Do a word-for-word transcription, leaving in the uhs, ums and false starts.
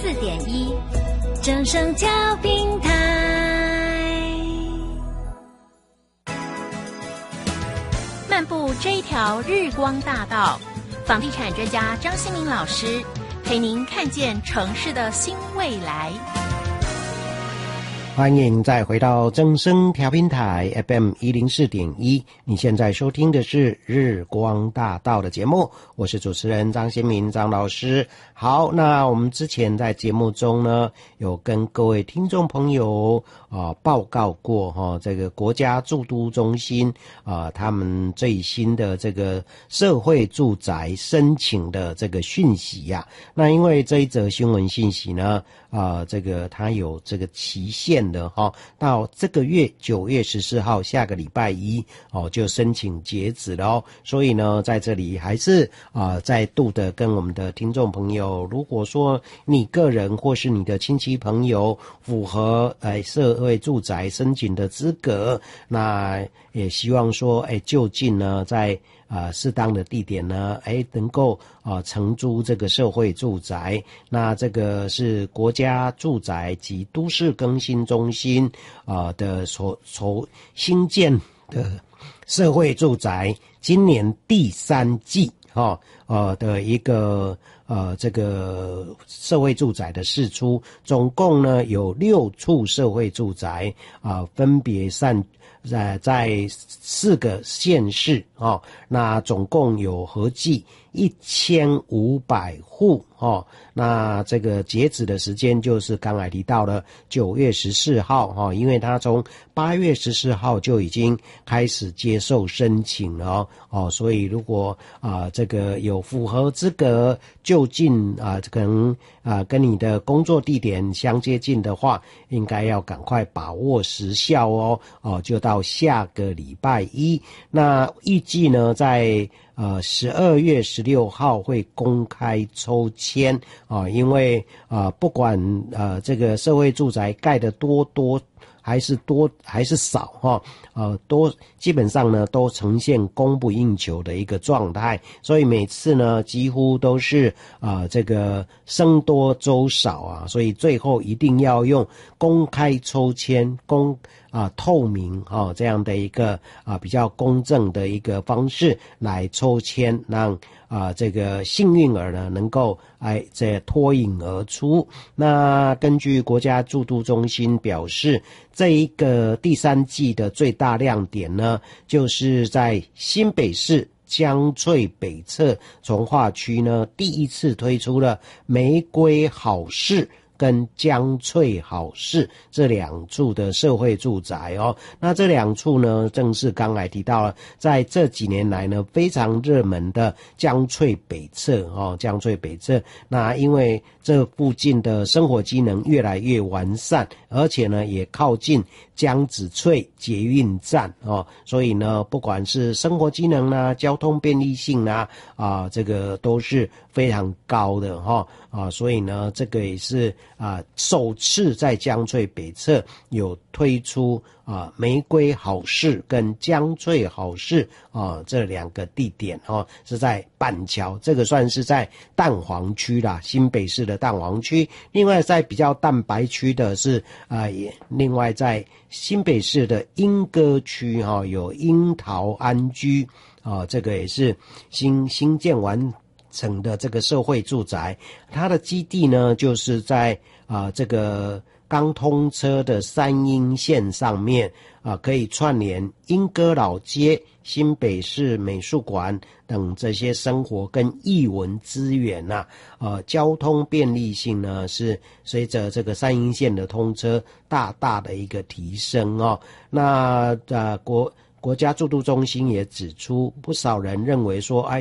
四点一，正声调频台。漫步这一条日光大道，房地产专家张新民老师陪您看见城市的新未来。 欢迎再回到正声调频台 F M 一零四点一，你现在收听的是日光大道的节目，我是主持人张新民张老师。好，那我们之前在节目中呢，有跟各位听众朋友啊、呃、报告过哈、哦，这个国家住都中心啊、呃，他们最新的这个社会住宅申请的这个讯息呀、啊。那因为这一则新闻信息呢，啊、呃，这个它有这个期限的哈、哦，到这个月九月十四号，下个礼拜一哦就申请截止了哦。所以呢，在这里还是啊、呃、再度的跟我们的听众朋友，如果说你个人或是你的亲戚朋友符合哎社会住宅申请的资格，那也希望说哎就近呢在啊、呃，适当的地点呢，哎，能够啊、呃、承租这个社会住宅。那这个是国家住宅及都市更新中心啊、呃、的所所新建的社会住宅，今年第三季哈呃的一个呃这个社会住宅的释出，总共呢有六处社会住宅啊、呃，分别散。在在四个县市哦，那总共有合计一千五百户哦。那这个截止的时间就是刚才提到了九月十四号哈、哦，因为他从八月十四号就已经开始接受申请了哦，哦所以如果啊、呃、这个有符合资格就近啊、呃、可能啊、呃、跟你的工作地点相接近的话，应该要赶快把握时效哦哦，就到下个礼拜一。那预计呢在呃，十二月十六号会公开抽签啊、呃，因为啊、呃，不管呃这个社会住宅盖得多多还是多还是少哈，呃，多基本上呢都呈现供不应求的一个状态，所以每次呢几乎都是啊、呃、这个僧多粥少啊，所以最后一定要用公开抽签公。啊，透明哦，这样的一个啊比较公正的一个方式来抽签，让啊这个幸运儿呢能够哎这脱颖而出。那根据国家住都中心表示，这一个第三季的最大亮点呢，就是在新北市江翠北侧从化区呢，第一次推出了玫瑰好事跟江翠好事这两处的社会住宅哦，那这两处呢，正是刚才提到了，在这几年来呢，非常热门的江翠北侧哦，江翠北侧。那因为这附近的生活机能越来越完善，而且呢，也靠近江子翠捷运站哦，所以呢，不管是生活机能啦、交通便利性啦，啊，这个都是非常高的哈、哦、啊，所以呢，这个也是。啊，首次在江翠北侧有推出啊玫瑰好事跟江翠好事啊这两个地点哦，是在板桥，这个算是在蛋黄区啦，新北市的蛋黄区。另外在比较蛋白区的是啊，也另外在新北市的莺歌区哈、哦，有樱桃安居啊，这个也是新新建完。整的这个社会住宅，它的基地呢，就是在啊、呃、这个刚通车的三鶯线上面啊、呃，可以串联莺歌老街、新北市美术馆等这些生活跟艺文资源呐、啊，呃，交通便利性呢是随着这个三鶯线的通车大大的一个提升哦。那呃国。国家住都中心也指出，不少人认为说，哎，